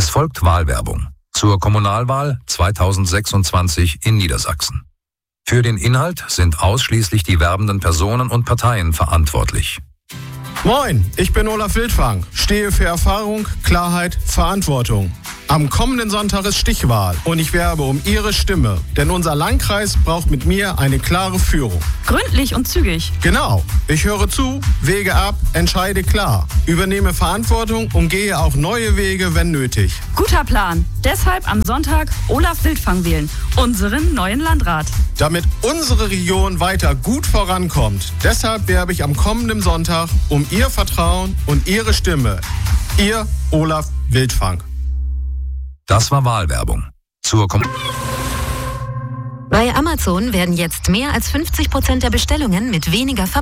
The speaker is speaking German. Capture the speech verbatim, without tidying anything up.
Es folgt Wahlwerbung zur Kommunalwahl zweitausendsechsundzwanzig in Niedersachsen. Für den Inhalt sind ausschließlich die werbenden Personen und Parteien verantwortlich. Moin, ich bin Olaf Wildfang, stehe für Erfahrung, Klarheit, Verantwortung. Am kommenden Sonntag ist Stichwahl und ich werbe um Ihre Stimme, denn unser Landkreis braucht mit mir eine klare Führung. Gründlich und zügig. Genau, ich höre zu, wege ab, entscheide klar, übernehme Verantwortung und gehe auch neue Wege, wenn nötig. Guter Plan. Deshalb am Sonntag Olaf Wildfang wählen, unseren neuen Landrat. Damit unsere Region weiter gut vorankommt, deshalb werbe ich am kommenden Sonntag um Ihr Vertrauen und Ihre Stimme. Ihr Olaf Wildfang. Das war Wahlwerbung zur Kom- Bei Amazon werden jetzt mehr als fünfzig Prozent der Bestellungen mit weniger Ver